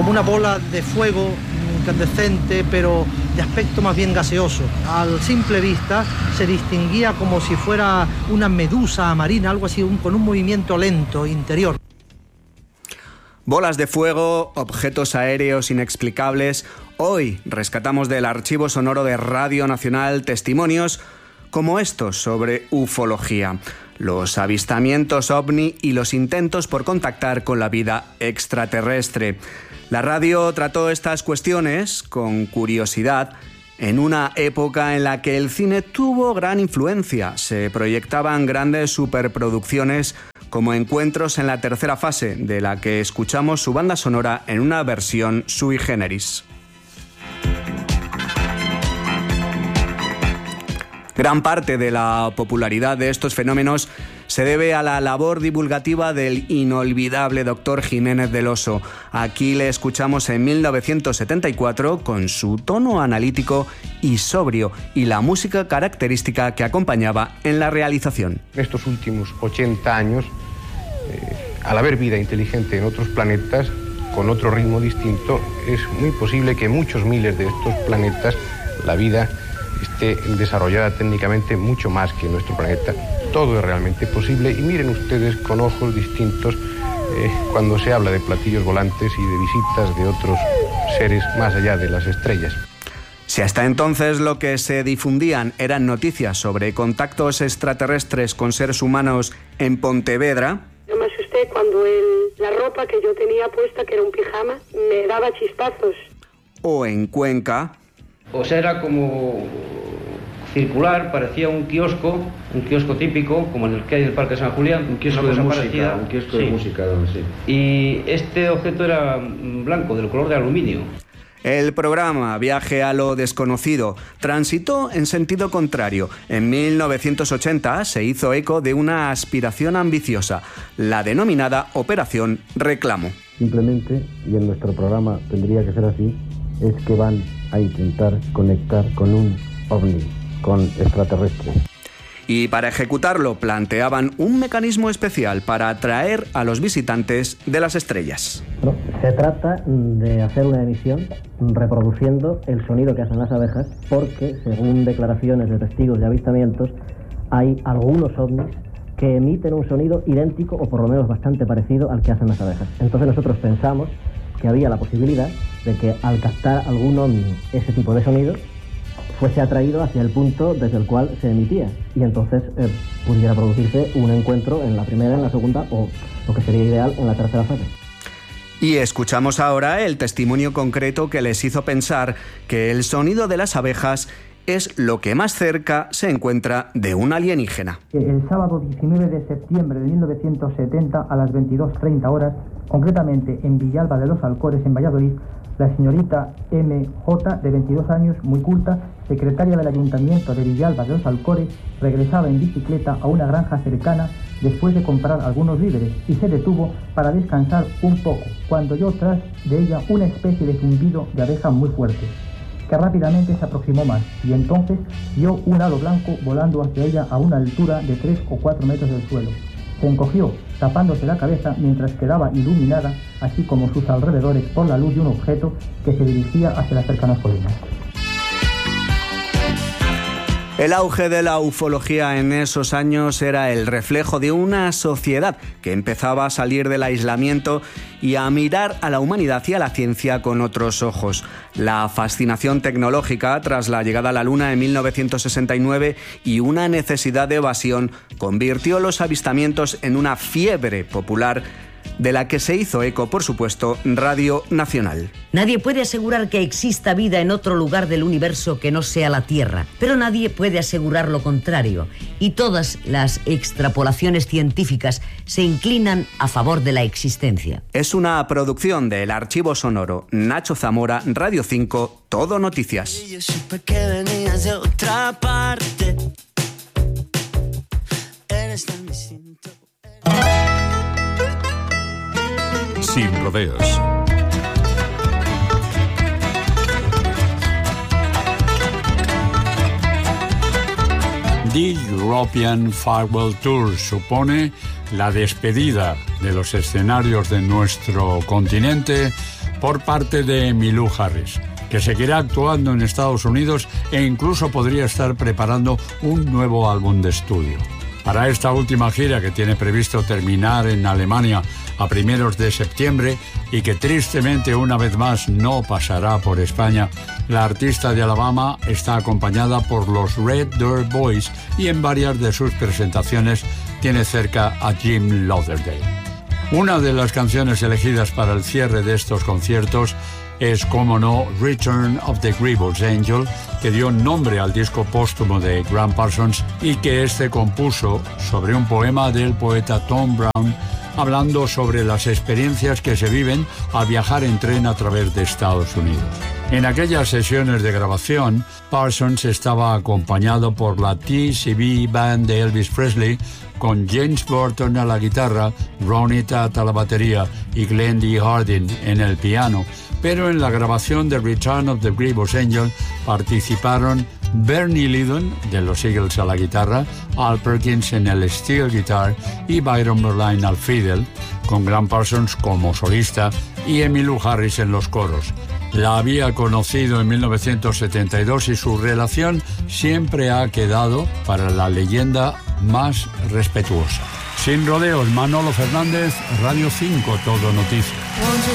como una bola de fuego incandescente, pero de aspecto más bien gaseoso. Al simple vista se distinguía como si fuera una medusa marina, algo así, con un movimiento lento interior. Bolas de fuego, objetos aéreos inexplicables. Hoy rescatamos del archivo sonoro de Radio Nacional testimonios como estos sobre ufología, los avistamientos ovni y los intentos por contactar con la vida extraterrestre. La radio trató estas cuestiones con curiosidad en una época en la que el cine tuvo gran influencia. Se proyectaban grandes superproducciones como Encuentros en la tercera fase, de la que escuchamos su banda sonora en una versión sui generis. Gran parte de la popularidad de estos fenómenos se debe a la labor divulgativa del inolvidable Dr. Jiménez del Oso. Aquí le escuchamos en 1974 con su tono analítico y sobrio y la música característica que acompañaba en la realización. En estos últimos 80 años, al haber vida inteligente en otros planetas, con otro ritmo distinto, es muy posible que en muchos miles de estos planetas la vida esté desarrollada técnicamente mucho más que en nuestro planeta. Todo es realmente posible y miren ustedes con ojos distintos cuando se habla de platillos volantes y de visitas de otros seres más allá de las estrellas. Si hasta entonces lo que se difundían eran noticias sobre contactos extraterrestres con seres humanos en Pontevedra... No me asusté cuando la ropa que yo tenía puesta, que era un pijama, me daba chispazos. O en Cuenca... O sea, era como circular, parecía un kiosco típico, como el que hay en el Parque San Julián. Un kiosco de música, un kiosco de música, sí. Y este objeto era blanco, del color de aluminio. El programa Viaje a lo desconocido transitó en sentido contrario. En 1980 se hizo eco de una aspiración ambiciosa, la denominada Operación Reclamo. Simplemente, y en nuestro programa tendría que ser así, es que van a intentar conectar con un ovni, con extraterrestres. Y para ejecutarlo planteaban un mecanismo especial para atraer a los visitantes de las estrellas. Bueno, se trata de hacer una emisión reproduciendo el sonido que hacen las abejas, porque según declaraciones de testigos de avistamientos, hay algunos ovnis que emiten un sonido idéntico o por lo menos bastante parecido al que hacen las abejas. Entonces nosotros pensamos que había la posibilidad de que al captar algún ovni ese tipo de sonido fuese atraído hacia el punto desde el cual se emitía y entonces pudiera producirse un encuentro en la primera, en la segunda o, lo que sería ideal, en la tercera fase. Y escuchamos ahora el testimonio concreto que les hizo pensar que el sonido de las abejas es lo que más cerca se encuentra de un alienígena. El sábado 19 de septiembre de 1970 a las 22:30 horas, concretamente en Villalba de los Alcores, en Valladolid, la señorita M.J., de 22 años, muy culta, secretaria del Ayuntamiento de Villalba de los Alcores, regresaba en bicicleta a una granja cercana después de comprar algunos víveres y se detuvo para descansar un poco, cuando oyó tras de ella una especie de zumbido de abeja muy fuerte, que rápidamente se aproximó más, y entonces vio un halo blanco volando hacia ella a una altura de 3 o 4 metros del suelo. Se encogió, tapándose la cabeza mientras quedaba iluminada, así como sus alrededores, por la luz de un objeto que se dirigía hacia las cercanas colinas. El auge de la ufología en esos años era el reflejo de una sociedad que empezaba a salir del aislamiento y a mirar a la humanidad y a la ciencia con otros ojos. La fascinación tecnológica tras la llegada a la Luna en 1969 y una necesidad de evasión convirtió los avistamientos en una fiebre popular de la que se hizo eco, por supuesto, Radio Nacional. Nadie puede asegurar que exista vida en otro lugar del universo que no sea la Tierra, pero nadie puede asegurar lo contrario, y todas las extrapolaciones científicas se inclinan a favor de la existencia. Es una producción del Archivo Sonoro Nacho Zamora, Radio 5, Todo Noticias. Yo supe que venías de otra parte. Eres tan distinto. Sin rodeos. The European Farewell Tour supone la despedida de los escenarios de nuestro continente por parte de Emmylou Harris, que seguirá actuando en Estados Unidos e incluso podría estar preparando un nuevo álbum de estudio. Para esta última gira, que tiene previsto terminar en Alemania a primeros de septiembre y que tristemente una vez más no pasará por España, la artista de Alabama está acompañada por los Red Dirt Boys y en varias de sus presentaciones tiene cerca a Jim Lauderdale. Una de las canciones elegidas para el cierre de estos conciertos es, como no, Return of the Grievous Angel, que dio nombre al disco póstumo de Gram Parsons y que este compuso sobre un poema del poeta Tom Brown, hablando sobre las experiencias que se viven al viajar en tren a través de Estados Unidos. En aquellas sesiones de grabación, Parsons estaba acompañado por la TCB Band de Elvis Presley, con James Burton a la guitarra, Ronnie Tutt a la batería y Glenn D. Hardin en el piano. Pero en la grabación de Return of the Grievous Angel participaron Bernie Leadon de los Eagles a la guitarra, Al Perkins en el steel guitar y Byron Berline al fiddle, con Gram Parsons como solista y Emmylou Harris en los coros. La había conocido en 1972 y su relación siempre ha quedado para la leyenda más respetuosa. Sin rodeos, Manolo Fernández, Radio 5, Todo Noticias.